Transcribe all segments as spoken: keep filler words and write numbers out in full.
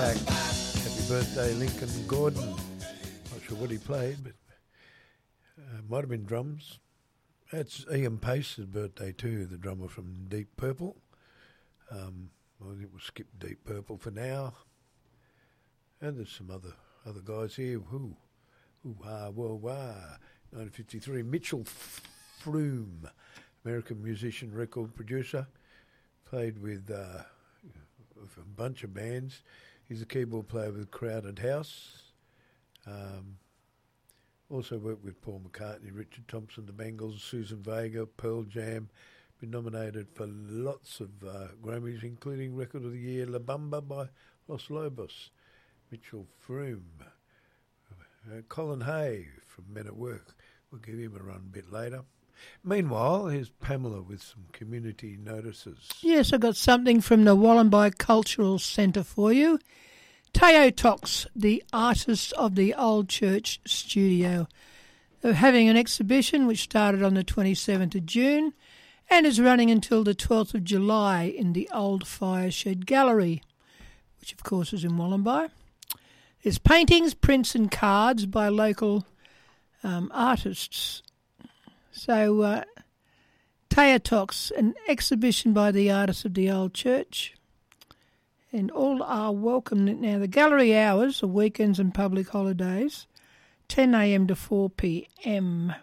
back. Happy birthday, Lincoln Gordon. Not sure what he played, but uh, might have been drums. It's Ian Pace's birthday too, the drummer from Deep Purple. Um, I think we'll skip Deep Purple for now. And there's some other other guys here. Who? Ooh, ah, whoa, wah. nineteen fifty-three, Mitchell Froom, American musician, record producer. Played with uh, a bunch of bands. He's a keyboard player with Crowded House. Um, also worked with Paul McCartney, Richard Thompson, the Bangles, Susan Vega, Pearl Jam. Been nominated for lots of uh, Grammys, including Record of the Year, La Bamba by Los Lobos. Mitchell Froom. Uh, Colin Hay from Men at Work. We'll give him a run a bit later. Meanwhile, here's Pamela with some community notices. Yes, I got something from the Wollombi Cultural Centre for you. Teo Tox, the artist of the Old Church Studio. They're having an exhibition which started on the twenty-seventh of June and is running until the twelfth of July in the Old Fireshed Gallery, which of course is in Wollombi. There's paintings, prints and cards by local um, artists. So, uh, Teotox, an exhibition by the artists of the Old Church, and all are welcome. Now, the gallery hours are weekends and public holidays, ten a.m. to four p.m.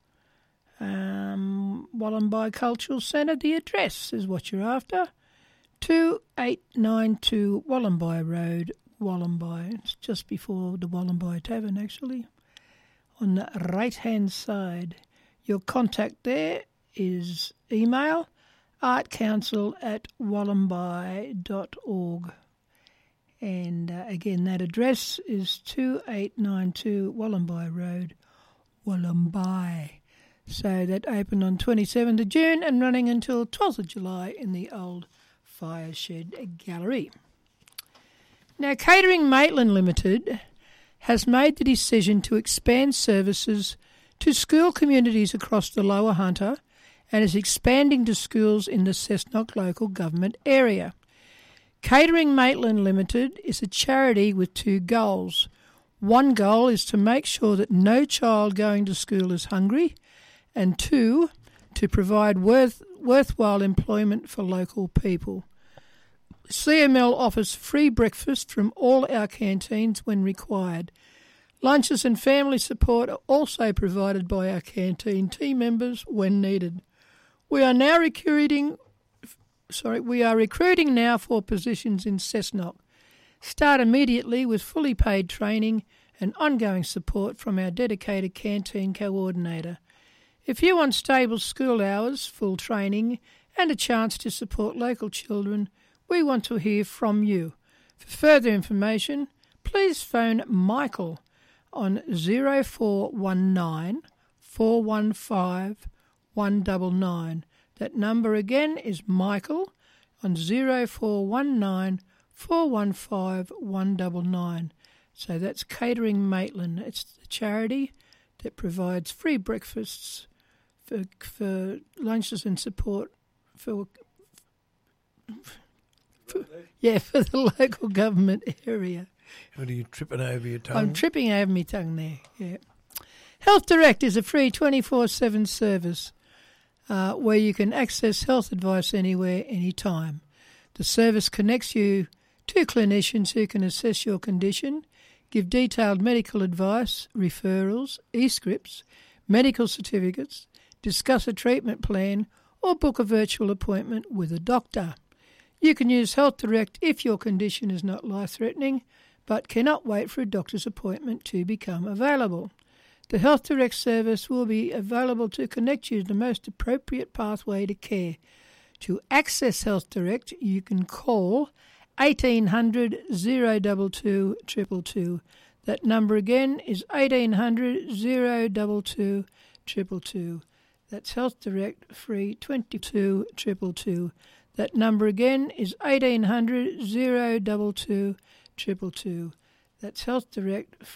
Um, Wollombi Cultural Centre, the address is what you're after, two eight nine two Wollombi Road, Wollombi. It's just before the Wollombi Tavern, actually, on the right-hand side. Your contact there is email artcouncil at wollombi dot org. And uh, again, that address is two eight nine two Wollombi Road, Wollombi. So that opened on twenty-seventh of June and running until twelfth of July in the Old Fireshed Gallery. Now, Catering Maitland Limited has made the decision to expand services to school communities across the Lower Hunter and is expanding to schools in the Cessnock local government area. Catering Maitland Limited is a charity with two goals. One goal is to make sure that no child going to school is hungry, and two, to provide worth, worthwhile employment for local people. C M L offers free breakfast from all our canteens when required. Lunches and family support are also provided by our canteen team members when needed. We are now recruiting, sorry, we are recruiting now for positions in Cessnock. Start immediately with fully paid training and ongoing support from our dedicated canteen coordinator. If you want stable school hours, full training and a chance to support local children, we want to hear from you. For further information, please phone Michael on zero four one nine, four one five, one nine nine. That number again is Michael on zero four one nine, four one five, one nine nine. So that's Catering Maitland. It's the charity that provides free breakfasts for, for lunches and support for, for yeah, for the local government area. What are you tripping over your tongue? I'm tripping over my tongue there, yeah. Health Direct is a free twenty-four seven service uh, where you can access health advice anywhere, anytime. The service connects you to clinicians who can assess your condition, give detailed medical advice, referrals, e-scripts, medical certificates, discuss a treatment plan, or book a virtual appointment with a doctor. You can use Health Direct if your condition is not life-threatening, but cannot wait for a doctor's appointment to become available. The Health Direct service will be available to connect you to the most appropriate pathway to care. To access Health Direct, you can call eighteen hundred, oh two two, two two two. That number again is eighteen hundred, oh two two, two two two. That's Health Direct, free twenty-two two two two. That number again is eighteen hundred, oh two two, two two two. That's Health Direct,